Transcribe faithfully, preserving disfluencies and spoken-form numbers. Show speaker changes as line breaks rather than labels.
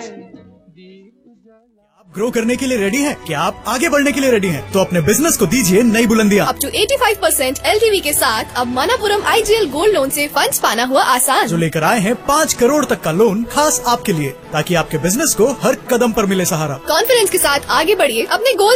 आप ग्रो करने के लिए रेडी हैं? क्या आप आगे बढ़ने के लिए रेडी हैं? तो अपने बिजनेस को दीजिए नई बुलंदियां।
अप टू पचासी परसेंट एलटीवी के साथ अब मनापुरम आईजीएल गोल्ड लोन से फंड्स पाना हुआ आसान।
जो लेकर आए हैं पाँच करोड़ तक का लोन खास आपके लिए, ताकि आपके बिजनेस को हर कदम पर मिले सहारा।
कॉन्फिडेंस के साथ आगे बढ़िए, अपने गोल